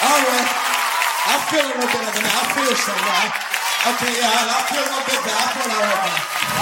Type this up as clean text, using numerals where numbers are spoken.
All right. I feel a little bit of it now. I feel some now. Okay, yeah, I feel a little bit better. I feel all right now.